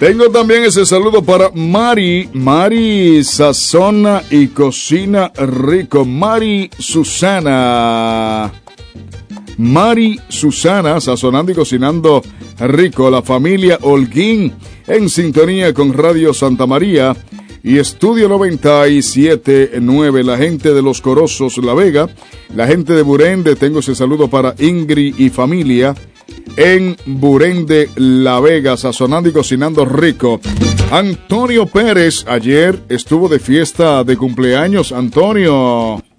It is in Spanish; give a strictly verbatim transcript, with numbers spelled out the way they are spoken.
Tengo también ese saludo para Mari. Mari sazona y cocina rico. Mari Susana. Mari Susana, sazonando y cocinando rico. La familia Holguín en sintonía con Radio Santa María y Estudio noventa y siete punto nueve. La gente de Los Corozos, La Vega. La gente de Burende, tengo ese saludo para Ingrid y familia en Burende, La Vega, sazonando y cocinando rico. Antonio Pérez, ayer estuvo de fiesta de cumpleaños. Antonio,